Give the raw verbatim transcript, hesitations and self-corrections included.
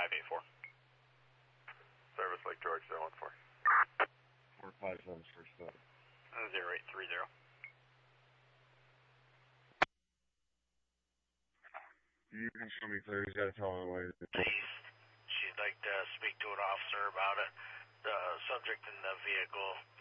five eight four. Service Lake George, zero one four. four five seven first seven. zero eight three zero. You can show me clear. He's got to tell me what it is. East. She'd like to speak to an officer about it. The subject in the vehicle